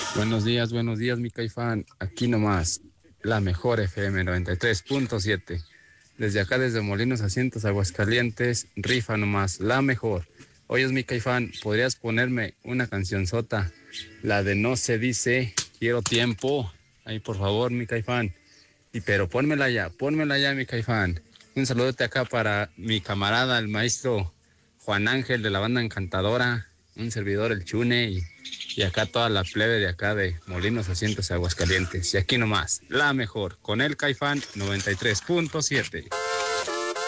Buenos días, mi Caifán. Aquí nomás, la mejor FM 93.7. Desde acá, desde Molinos Asientos, Aguascalientes, rifa nomás, la mejor. Oyes, mi Caifán, ¿podrías ponerme una cancionzota? La de No se dice, quiero tiempo. Ahí, por favor, mi Caifán. Y pero pónmela ya, mi Caifán. Un saludote acá para mi camarada, el maestro Juan Ángel de la banda Encantadora, un servidor, el Chune, y acá toda la plebe de acá de Molinos Asientos Aguascalientes. Y aquí nomás, la mejor, con el Caifán 93.7.